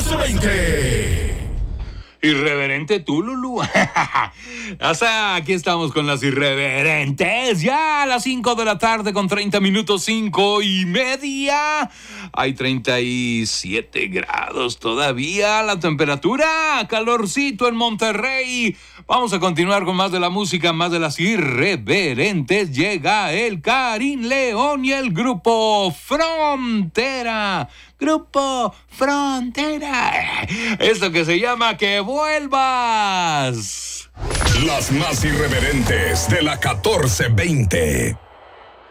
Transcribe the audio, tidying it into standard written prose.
1420. Irreverente tú, Lulú. Hasta aquí estamos con las irreverentes. Ya a las 5 de la tarde con 30 minutos, 5:30. Hay 37 grados todavía la temperatura. Calorcito en Monterrey. Vamos a continuar con más de la música, más de las irreverentes. Llega el Karim León y el Grupo Frontera. Grupo Frontera. Esto que se llama Que Vuelvas. Las más irreverentes de la 1420.